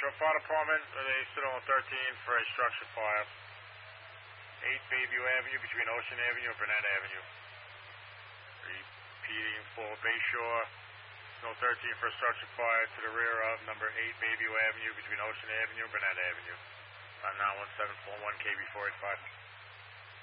Shore Fire Department, they stood on 13 for a structure fire. 8 Bayview Avenue between Ocean Avenue and Burnett Avenue. Repeating for Bayshore, Snow 13 for a structure fire to the rear of number 8 Bayview Avenue between Ocean Avenue and Burnett Avenue. I'm now 1741 KB485.